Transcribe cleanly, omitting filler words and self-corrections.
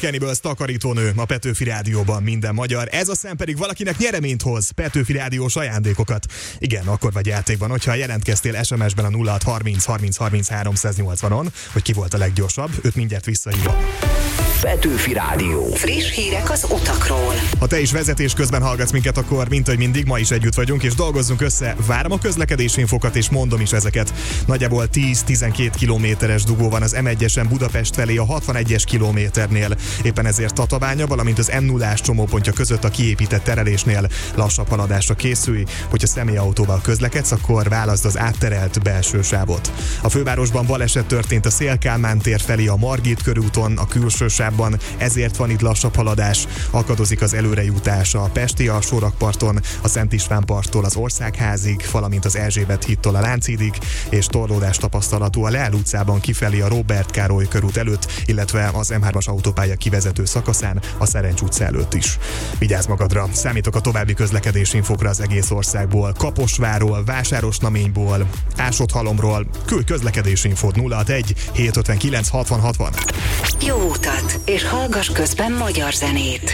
Cannibals takarítónő a Petőfi Rádióban minden magyar. Ez a szám pedig valakinek nyereményt hoz, Petőfi Rádiós ajándékokat. Igen, akkor vagy játékban, hogyha jelentkeztél SMS-ben a 0630 30 30 380-on, hogy ki volt a leggyorsabb, őt mindjárt visszahívom. Petőfi Rádió. Friss hírek az utakról. Ha te is vezetés közben hallgatsz minket, akkor mint ahogy mindig, ma is együtt vagyunk, és dolgozzunk össze. Várom a közlekedési infokat, és mondom is ezeket. Nagyjából 10-12 kilométeres dugó van az M1-esen Budapest felé a 61-es kilométernél. Éppen ezért Tatabánya, valamint az M0-ás csomópontja között a kiépített terelésnél lassabb haladásra készülj. Hogyha személyautóval közlekedsz, akkor válaszd az átterelt belső sávot. A fővárosban baleset történt a Széll-Kálmán tér felé a Margit körúton, a külső sávban, ezért van itt lassabb haladás. Akadozik az előrejutás a Pesti alsórakparton, a Szent István parttól az Országházig, valamint az Erzsébet hídtól a Lánchídig, és torlódás tapasztalható a Leál utcában kifelé a Róbert Károly körút előtt, illetve az M3-as autópálya kivezető szakaszán, a Szerencs utca előtt is. Vigyázz magadra, számítok a további közlekedési infokra az egész országból, Kaposvárról, Vásárosnaményból, Ásotthalomról. Küldj közlekedési infót 061 759 60 60. Jó utat, és hallgass közben magyar zenét.